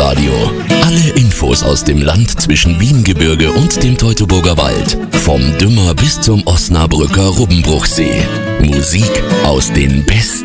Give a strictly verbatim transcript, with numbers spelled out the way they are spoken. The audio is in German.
Wiesenradio. Alle Infos aus dem Land zwischen Wiengebirge und dem Teutoburger Wald. Vom Dümmer bis zum Osnabrücker Rubbenbruchsee. Musik aus den besten